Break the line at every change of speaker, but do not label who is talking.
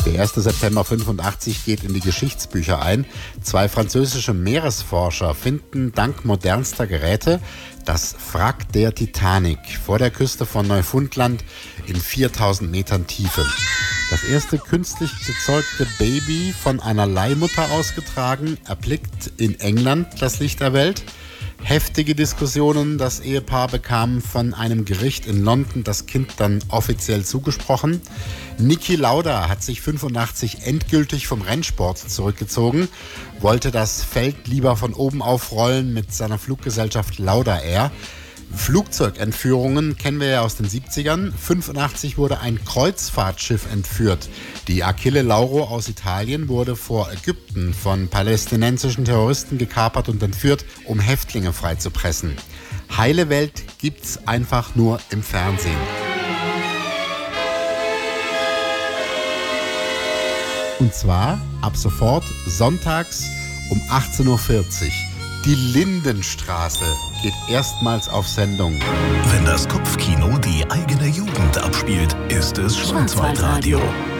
Der 1. September 85 geht in die Geschichtsbücher ein. 2 französische Meeresforscher finden dank modernster Geräte das Wrack der Titanic vor der Küste von Neufundland in 4000 Metern Tiefe. Das erste künstlich gezeugte Baby von einer Leihmutter ausgetragen, erblickt in England das Licht der Welt. Heftige Diskussionen, das Ehepaar bekam von einem Gericht in London das Kind dann offiziell zugesprochen. Niki Lauda hat sich 85 endgültig vom Rennsport zurückgezogen, wollte das Feld lieber von oben aufrollen mit seiner Fluggesellschaft Lauda Air. Flugzeugentführungen kennen wir ja aus den 70ern. 85 wurde ein Kreuzfahrtschiff entführt. Die Achille Lauro aus Italien wurde vor Ägypten von palästinensischen Terroristen gekapert und entführt, um Häftlinge freizupressen. Heile Welt gibt's einfach nur im Fernsehen. Und zwar ab sofort sonntags um 18.40 Uhr. Die Lindenstraße geht erstmals auf Sendung.
Wenn das Kopfkino die eigene Jugend abspielt, ist es Schwarzwaldradio.